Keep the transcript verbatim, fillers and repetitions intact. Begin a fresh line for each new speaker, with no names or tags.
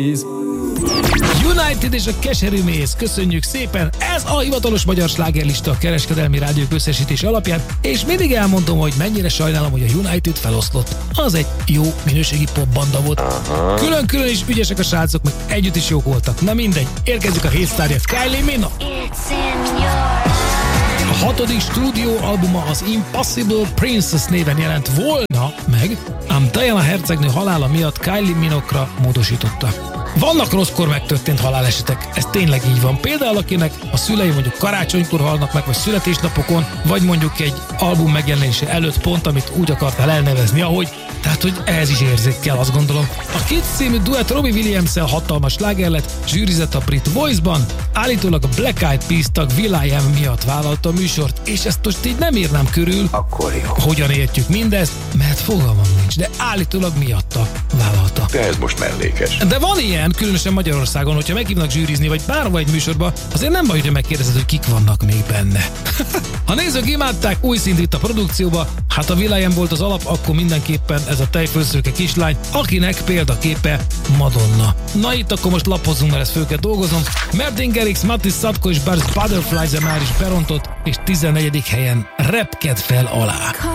United és a keserű méz, köszönjük szépen! Ez a hivatalos magyar slágerlista a kereskedelmi rádiók összesítés alapján, és mindig elmondom, hogy mennyire sajnálom, hogy a United feloszlott. Az egy jó minőségi popbanda volt. Külön-külön is ügyesek a srácok, meg együtt is jók voltak. Na mindegy, érkezik a hétsztárja Kylie Minogue. A hatodik stúdióalbuma az Impossible Princess néven jelent volna meg, ám Diana hercegnő halála miatt Kylie Minogue-ra módosította. Vannak rosszkor megtörtént halálesetek, ez tényleg így van. Például akinek a szülei mondjuk karácsonykor halnak meg, vagy születésnapokon, vagy mondjuk egy album megjelenése előtt pont, amit úgy akartál elnevezni, ahogy. Tehát, hogy ehhez is érzék kell, azt gondolom. A Kids című duett Robbie Williams-el hatalmas sláger lett, zsűrizett a Brit Voice-ban, állítólag a Black Eyed Peas tag will.i.am miatt vállalta a műsort, és ezt most így nem írnám körül,
akkor jó.
Hogyan értjük mindezt, mert fogalmam nincs, de állítólag miatta vállalta.
De ez most mellékes.
De van ilyen, különösen Magyarországon, hogyha meghívnak zsűrizni, vagy bárhova egy műsorba, azért nem baj, hogy megkérdezed, hogy kik vannak még benne. Ha nézők imádták, új szint itt a produkcióba, hát a will.i.am volt az alap, akkor mindenképpen ez a tejfölszőke kislány, akinek példaképe Madonna. Na itt akkor most lapozzunk, mert ezt föl kell dolgozom. Mertin Garrix, Matis Sadko és Bars Butterflies már is berontott, és tizennegyedik helyen repked fel alá.